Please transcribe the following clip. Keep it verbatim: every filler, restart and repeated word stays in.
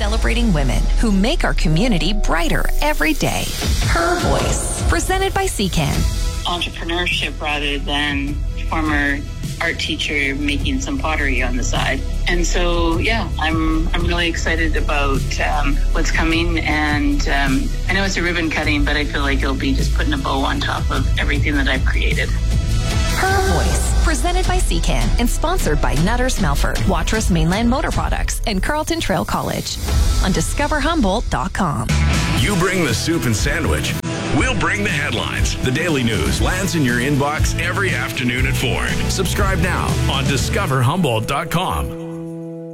celebrating women who make our community brighter every day. Her Voice, presented by C CAN. Entrepreneurship rather than former art teacher making some pottery on the side. And so, yeah, I'm I'm really excited about um, what's coming. And um, I know it's a ribbon cutting, but I feel like it'll be just putting a bow on top of everything that I've created. Her Voice, presented by C CAN and sponsored by Nutters Melford, Watrous Mainland Motor Products, and Carlton Trail College on discover humboldt dot com. You bring the soup and sandwich. We'll bring the headlines. The Daily News lands in your inbox every afternoon at four. Subscribe now on discover humboldt dot com.